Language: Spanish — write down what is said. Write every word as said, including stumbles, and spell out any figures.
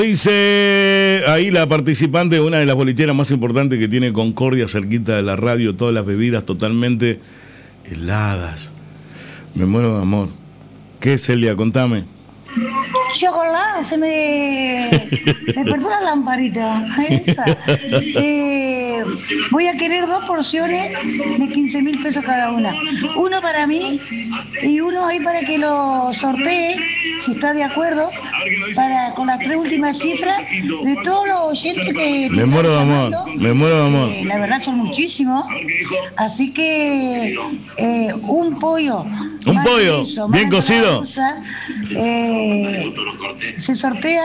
Dice ahí la participante de una de las bolicheras más importantes que tiene Concordia, cerquita de la radio, todas las bebidas totalmente heladas. Me muero de amor. ¿Qué, Celia? Contame. Chocolate, se me, me perdió la lamparita. Esa. Eh, voy a querer dos porciones de quince mil pesos cada una. Uno para mí y uno ahí para que lo sortee, si está de acuerdo, para con las tres últimas cifras de todos los oyentes que... Me muero de amor, me muero de amor. Eh, la verdad son muchísimos. Así que eh, un pollo. Un pollo, bien cocido. Eh, se sortea